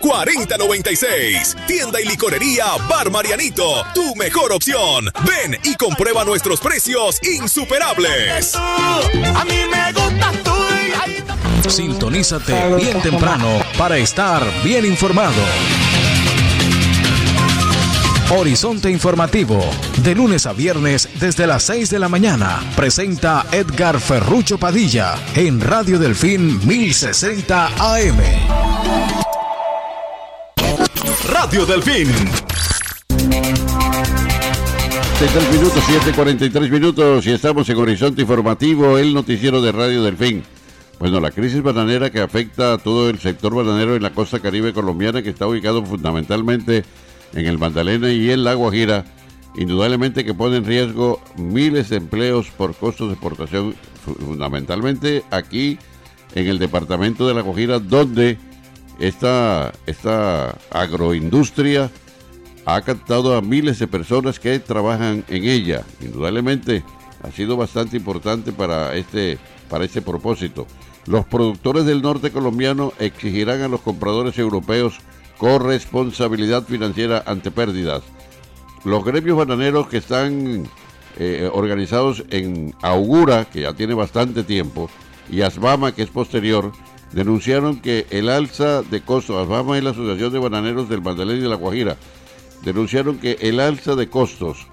4096. Tienda y licorería Bar Marianito, tu mejor opción. Ven y comprueba nuestros precios insuperables. A mí me gustas tú. Sintonízate bien temprano para estar bien informado. Horizonte Informativo, de lunes a viernes desde las 6 de la mañana, presenta Edgar Ferrucho Padilla en Radio Delfín 1060 AM. Radio Delfín. 7:43 minutos y estamos en Horizonte Informativo, el noticiero de Radio Delfín. Bueno, la crisis bananera que afecta a todo el sector bananero en la costa caribe colombiana, que está ubicado fundamentalmente en el Magdalena y en La Guajira, indudablemente que pone en riesgo miles de empleos por costos de exportación, fundamentalmente aquí en el departamento de La Guajira, donde esta agroindustria ha captado a miles de personas que trabajan en ella. Indudablemente ha sido bastante importante para este propósito. Los productores del norte colombiano exigirán a los compradores europeos corresponsabilidad financiera ante pérdidas. Los gremios bananeros que están organizados en Augura, que ya tiene bastante tiempo, y Asbama, que es posterior, denunciaron que el alza de costos, Asbama es la Asociación de Bananeros del Magdalena y de La Guajira, denunciaron que el alza de costos,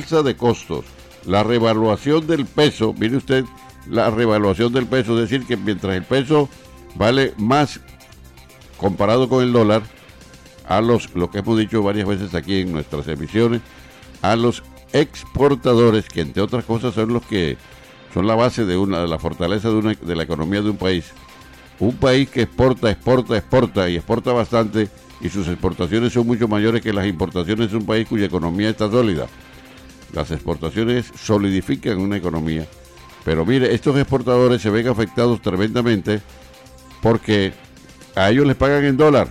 la revaluación del peso, mire usted, la revaluación del peso, es decir, que mientras el peso vale más comparado con el dólar, lo que hemos dicho varias veces aquí en nuestras emisiones, a los exportadores, que entre otras cosas son los que son la base de la fortaleza de la economía de un país. Un país que exporta y exporta bastante, y sus exportaciones son mucho mayores que las importaciones de un país cuya economía está sólida. Las exportaciones solidifican una economía. Pero mire, estos exportadores se ven afectados tremendamente porque a ellos les pagan en dólar.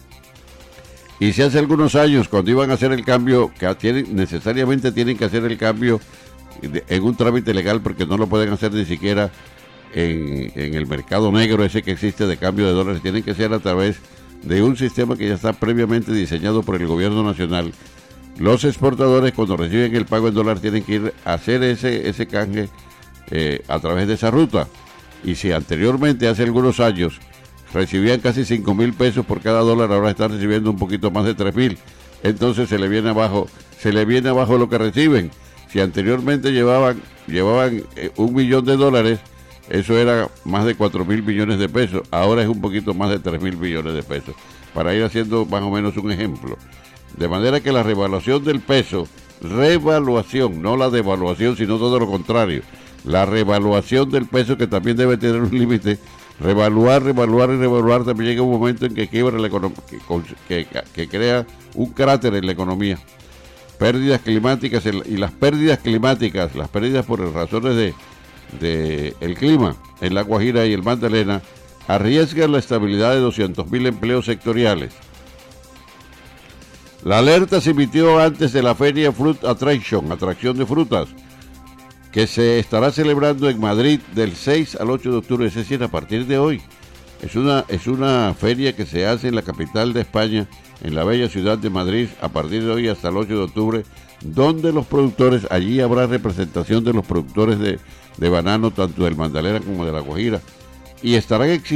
Y si hace algunos años, cuando iban a hacer el cambio, necesariamente tienen que hacer el cambio en un trámite legal, porque no lo pueden hacer ni siquiera en el mercado negro ese que existe de cambio de dólares, tienen que ser a través de un sistema que ya está previamente diseñado por el gobierno nacional. Los exportadores, cuando reciben el pago en dólar, tienen que ir a hacer ese canje a través de esa ruta. Y si anteriormente, hace algunos años, recibían casi 5,000 pesos por cada dólar, ahora están recibiendo un poquito más de 3,000. Entonces se le viene abajo lo que reciben. Si anteriormente llevaban $1 millón, eso era más de 4,000 millones de pesos. Ahora es un poquito más de 3,000 millones de pesos. Para ir haciendo más o menos un ejemplo. De manera que la revaluación del peso, no la devaluación, sino todo lo contrario. La revaluación del peso, que también debe tener un límite. Revaluar, también llega un momento en que quiebra la economía, que crea un cráter en la economía. Pérdidas climáticas, y las pérdidas climáticas, las pérdidas por razones de el clima en La Guajira y el Magdalena, arriesgan la estabilidad de 200,000 empleos sectoriales. La alerta se emitió antes de la Feria Fruit Attraction, atracción de frutas, que se estará celebrando en Madrid del 6 al 8 de octubre, es decir, a partir de hoy. Es una feria que se hace en la capital de España, en la bella ciudad de Madrid, a partir de hoy hasta el 8 de octubre, donde los productores, allí habrá representación de los productores de banano, tanto del Magdalena como de La Guajira, y estarán